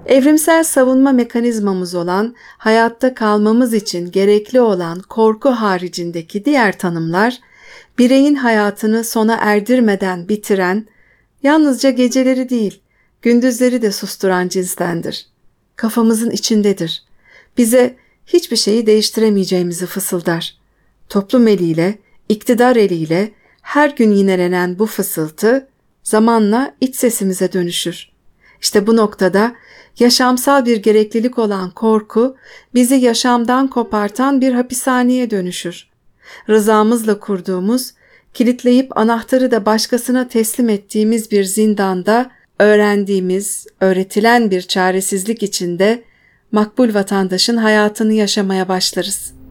Evrimsel savunma mekanizmamız olan, hayatta kalmamız için gerekli olan korku haricindeki diğer tanımlar, bireyin hayatını sona erdirmeden bitiren, yalnızca geceleri değil, gündüzleri de susturan cinstendir. Kafamızın içindedir. Bize hiçbir şeyi değiştiremeyeceğimizi fısıldar. Toplum eliyle, iktidar eliyle her gün yinelenen bu fısıltı zamanla iç sesimize dönüşür. İşte bu noktada yaşamsal bir gereklilik olan korku bizi yaşamdan kopartan bir hapishaneye dönüşür. Rızamızla kurduğumuz, kilitleyip anahtarı da başkasına teslim ettiğimiz bir zindanda öğrendiğimiz, öğretilen bir çaresizlik içinde makbul vatandaşın hayatını yaşamaya başlarız.